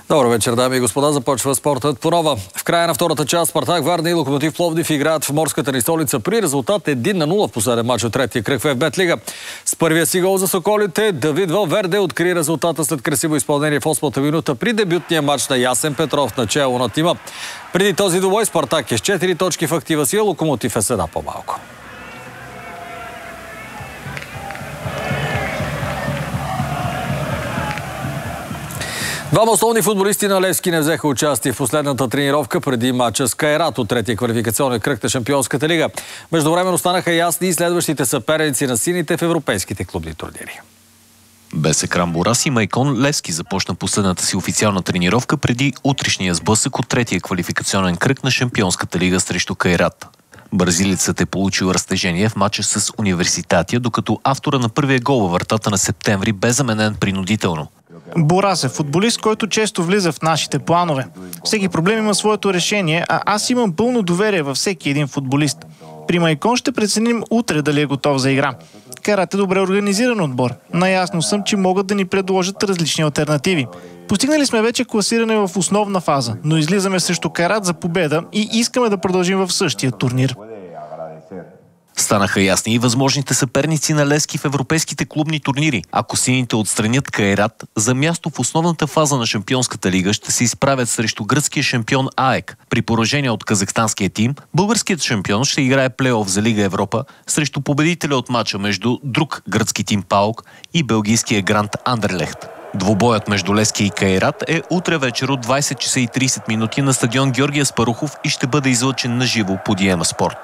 Добър вечер, дами и господа. Започва спортът по нова. В края на втората част Спартак Варна и Локомотив Пловдив играят в морската ни столица при резултат 1-0 в последен матч от третия кръг в ФБ Лига. С първия си гол за соколите Давид Валверде откри резултата след красиво изпълнение в 8-та минута при дебютния матч на Ясен Петров начало на тима. Преди този двубой Спартак е с 4 точки в актива си, а Локомотив е с една по-малко. Двама основни футболисти на Левски не взеха участие в последната тренировка преди матча с Кайрат от третия квалификационен кръг на Шампионската лига. Междувременно станаха ясни и следващите съперници на сините в европейските клубни турнири. Без екран Борас и Майкон, Левски започна последната си официална тренировка преди утрешния сблъсък от третия квалификационен кръг на Шампионската лига срещу Кайрат. Бразилецът е получил разтежение в матча с Университатия, докато автора на първия гол във вратата на септември бе заменен принудително. Борас е футболист, който често влиза в нашите планове. Всеки проблем има своето решение, а аз имам пълно доверие във всеки един футболист. При Майкон ще преценим утре дали е готов за игра. Кайрат е добре организиран отбор. Наясно съм, че могат да ни предложат различни алтернативи. Постигнали сме вече класиране в основна фаза, но излизаме срещу Кайрат за победа и искаме да продължим в същия турнир. Станаха ясни и възможните съперници на Левски в европейските клубни турнири. Ако сините отстранят Кайрат, за място в основната фаза на Шампионската лига ще се изправят срещу гръцкия шампион АЕК. При поражение от казахстанския тим, българският шампион ще играе плейоф за Лига Европа срещу победителя от мача между друг гръцки тим ПАОК и белгийския Грант Андерлехт. Двубоят между Левски и Кайрат е утре вечер от 20 часа и 30 минути на стадион Георги Аспарухов и ще бъде излъчен на живо по Диема Спорт.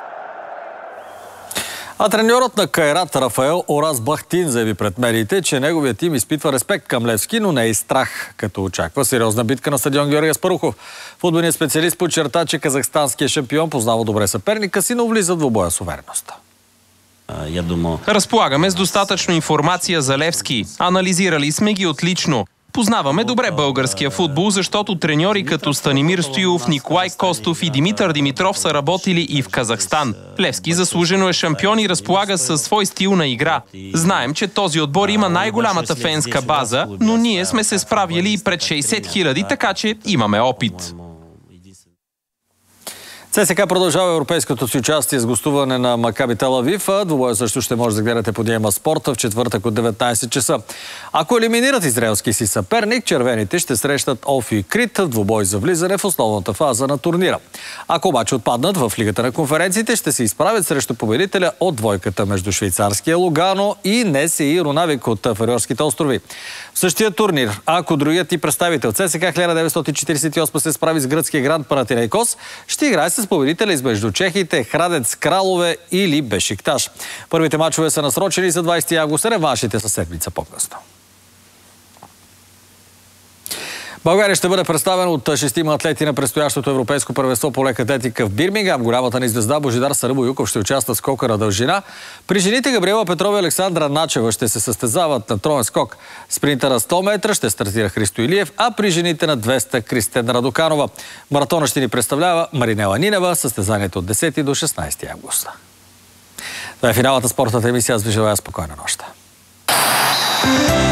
А треньорът на Кайрат Рафаел Ораз Бахтин заяви пред медиите, че неговият тим изпитва респект към Левски, но не и страх, като очаква сериозна битка на стадион Георги Аспарухов. Футболният специалист подчерта, че казахстанският шампион познава добре съперника си, но влиза в двубоя с увереност. Разполагаме с достатъчно информация за Левски. Анализирали сме ги отлично. Познаваме добре българския футбол, защото треньори като Станимир Стоилов, Николай Костов и Димитър Димитров са работили и в Казахстан. Левски заслужено е шампион и разполага със свой стил на игра. Знаем, че този отбор има най-голямата фенска база, но ние сме се справили и пред 60 000, така че имаме опит. ЦСКА продължава европейското си участие с гостуване на Макаби Тел Авив. Двубоя също ще може да гледате по Диема Спорта в четвъртък от 19 часа. Ако елиминират израелски си съперник, червените ще срещат Офи Крит в двубой за влизане в основната фаза на турнира. Ако обаче отпаднат в Лигата на конференциите, ще се изправят срещу победителя от двойката между швейцарския Лугано и НСИ Рунавик от Фариорските острови. В същия турнир, ако другият ти представител ЦСКА 1948 се справи с гръцкия Гранд Панатинайкос, ще играе с победителя измежду чехите Храдец Кралове или Бешикташ. Първите мачове са насрочени за 20 август, реваншите са седмица по-късно. България ще бъде представена от 6 атлети на предстоящото европейско първенство по лека атлетика в Бирмингам. Голямата ни звезда Божидар Саръбо-Юков ще участва в скока на дължина. При жените Габриела Петрова и Александра Начева ще се състезават на троен скок. Спринта на 100 метра ще стартира Христо Илиев, а при жените на 200 Кристен Радоканова. Маратона ще ни представлява Маринела Нинева. Състезанието от 10 до 16 август. Това е финалната спортната емисия. Аз ви желая спокойна нощ.